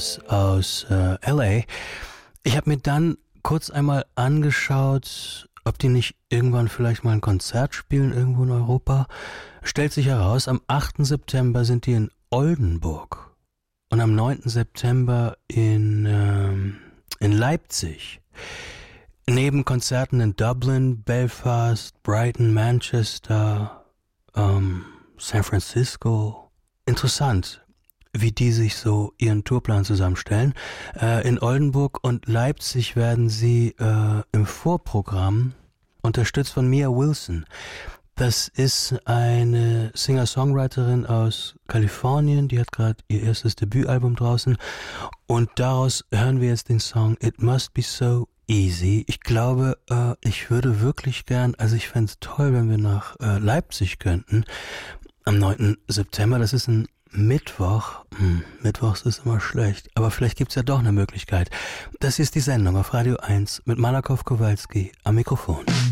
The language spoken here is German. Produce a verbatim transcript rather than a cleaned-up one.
aus äh, L A. Ich habe mir dann kurz einmal angeschaut, ob die nicht irgendwann vielleicht mal ein Konzert spielen irgendwo in Europa. Stellt sich heraus, am achten September sind die in Oldenburg und am neunten September in, ähm, in Leipzig. Neben Konzerten in Dublin, Belfast, Brighton, Manchester, ähm, San Francisco. Interessant, wie die sich so ihren Tourplan zusammenstellen. Äh, in Oldenburg und Leipzig werden sie äh, im Vorprogramm unterstützt von Mia Wilson. Das ist eine Singer-Songwriterin aus Kalifornien, die hat gerade ihr erstes Debütalbum draußen und daraus hören wir jetzt den Song It Must Be So Easy. Ich glaube, äh, ich würde wirklich gern, also ich fände es toll, wenn wir nach äh, Leipzig könnten, am neunten September, das ist ein Mittwoch. Hm, Mittwochs ist immer schlecht, aber vielleicht gibt's ja doch eine Möglichkeit. Das ist die Sendung auf Radio eins mit Malakow Kowalski am Mikrofon.